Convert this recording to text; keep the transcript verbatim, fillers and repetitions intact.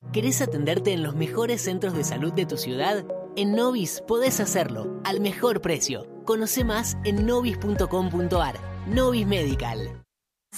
¿Querés atenderte en los mejores centros de salud de tu ciudad? En Novis podés hacerlo al mejor precio. Conoce más en novis punto com punto ar. Novis Medical.